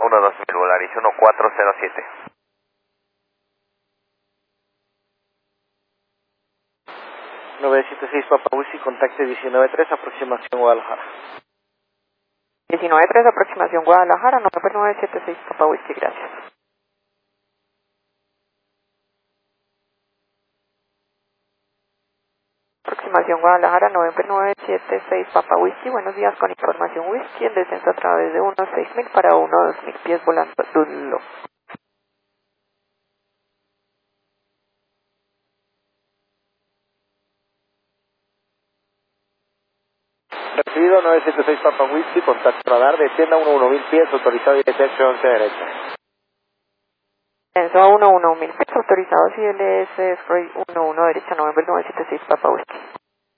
2000, Volaris 1407. 976 Papa Whisky, contacte 193, aproximación Guadalajara. 193, aproximación Guadalajara, 976 Papa Whisky, gracias. Aproximación Guadalajara, 976 Papa Whisky, buenos días, con información Whisky, en descenso a través de 16000 para 12000 pies volando Dunlop. Recibido 976 Papa Whisky, contacto radar, descienda 11000 pies, autorizado y derecha 11 derecha. Descenso a 11000 pies, autorizado ILS Spray 11 derecha, November 976 Papa Whisky.